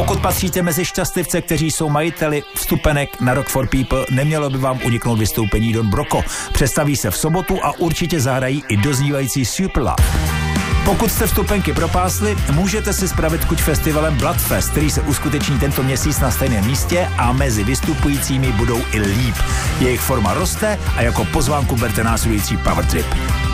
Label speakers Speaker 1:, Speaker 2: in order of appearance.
Speaker 1: Pokud patříte mezi šťastlivce, kteří jsou majiteli vstupenek na Rock for People, nemělo by vám uniknout vystoupení Don Broco. Představí se v sobotu a určitě zahrají i doznívající Super Love. Pokud jste vstupenky propásli, můžete si spravit chuť festivalem Bloodfest, který se uskuteční tento měsíc na stejném místě a mezi vystupujícími budou i líp. Jejich forma roste a jako pozvánku berte následující Power Trip.